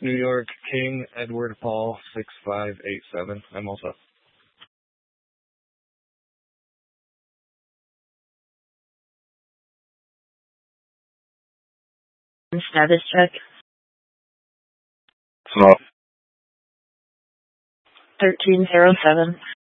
New York, King Edward Paul 6587. I'm also. Status check. Hello. 1307.